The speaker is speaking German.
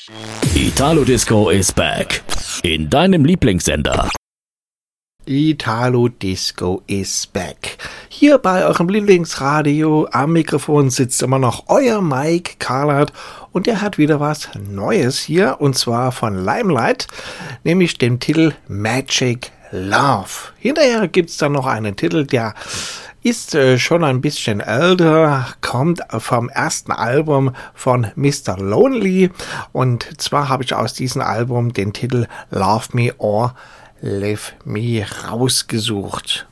Italo Disco is back. In deinem Lieblingssender. Italo Disco is back. Hier bei eurem Lieblingsradio am Mikrofon sitzt immer noch euer Mike Karlert und der hat wieder was Neues hier und zwar von Limelight, nämlich dem Titel Magic Love. Hinterher gibt's dann noch einen Titel, der ist schon ein bisschen älter, kommt vom ersten Album von Mr. Lonely und zwar habe ich aus diesem Album den Titel Love Me or Leave Me rausgesucht.